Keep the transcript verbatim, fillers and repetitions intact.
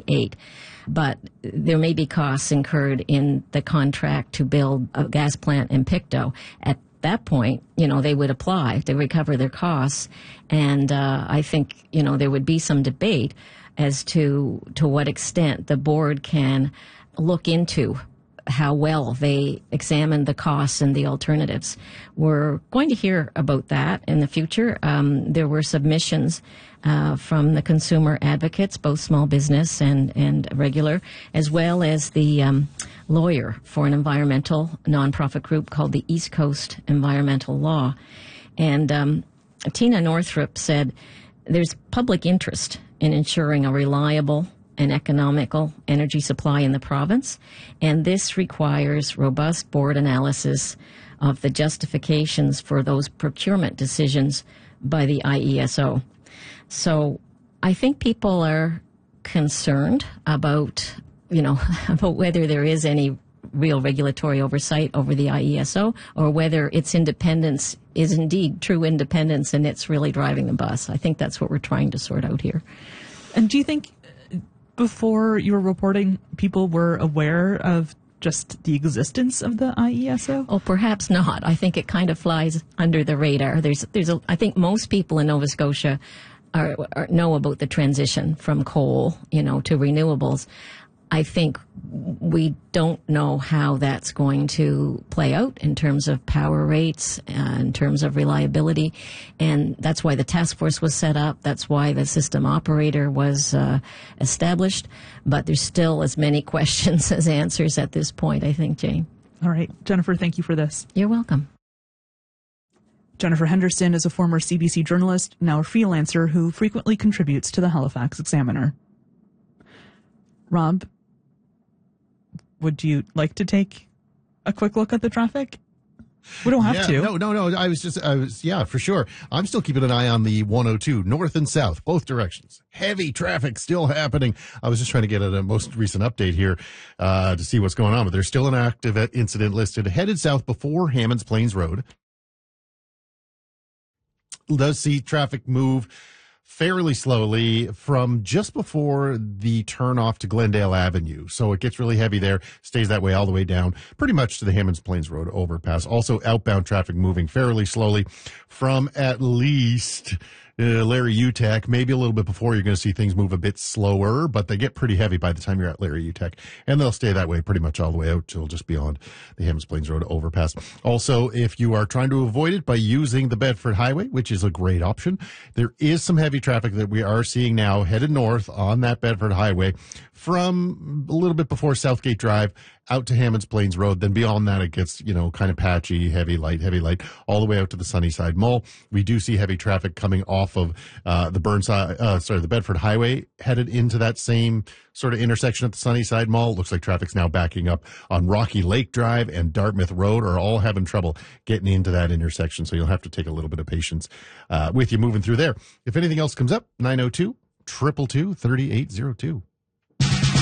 twenty-eight. But there may be costs incurred in the contract to build a gas plant in Pictou. At that point, you know, they would apply to recover their costs. And uh, I think, you know, there would be some debate as to to what extent the board can look into how well they examine the costs and the alternatives. We're going to hear about that in the future. Um, there were submissions uh, from the consumer advocates, both small business and, and regular, as well as the um, lawyer for an environmental nonprofit group called the East Coast Environmental Law. And um, Tina Northrup said there's public interest in ensuring a reliable and economical energy supply in the province, and this requires robust board analysis of the justifications for those procurement decisions by the I E S O. So I think people are concerned about, you know, about whether there is any real regulatory oversight over the I E S O or whether its independence is indeed true independence and it's really driving the bus. I think that's what we're trying to sort out here. And do you think before you were reporting, people were aware of just the existence of the I E S O? Oh, perhaps not. I think it kind of flies under the radar. There's, there's a, I think most people in Nova Scotia are, are, know about the transition from coal, you know, to renewables. I think we don't know how that's going to play out in terms of power rates, uh, in terms of reliability. And that's why the task force was set up. That's why the system operator was uh, established. But there's still as many questions as answers at this point, I think, Jane. All right. Jennifer, thank you for this. You're welcome. Jennifer Henderson is a former C B C journalist, now a freelancer who frequently contributes to the Halifax Examiner. Rob, would you like to take a quick look at the traffic? We don't have yeah, to. No, no, no. I was just, I was, yeah, for sure. I'm still keeping an eye on the one oh two, north and south, both directions. Heavy traffic still happening. I was just trying to get a most recent update here uh, to see what's going on, but there's still an active incident listed headed south before Hammonds Plains Road. Does see traffic move fairly slowly from just before the turnoff to Glendale Avenue. So it gets really heavy there, stays that way all the way down, pretty much to the Hammonds Plains Road overpass. Also outbound traffic moving fairly slowly from at least uh, Larry Utek. Maybe a little bit before you're going to see things move a bit slower, but they get pretty heavy by the time you're at Larry Utek. And they'll stay that way pretty much all the way out till just beyond the Hammonds Plains Road overpass. Also, if you are trying to avoid it by using the Bedford Highway, which is a great option, there is some heavy traffic that we are seeing now headed north on that Bedford Highway from a little bit before Southgate Drive out to Hammonds Plains Road. Then beyond that, it gets, you know, kind of patchy, heavy, light, heavy, light, all the way out to the Sunnyside Mall. We do see heavy traffic coming off of uh, the Burnside, uh, sorry, the Bedford Highway headed into that same sort of intersection at the Sunnyside Mall. Looks like traffic's now backing up on Rocky Lake Drive and Dartmouth Road are all having trouble getting into that intersection. So you'll have to take a little bit of patience uh, with you moving through there. If anything else comes up, nine oh two, two two two, three eight zero two.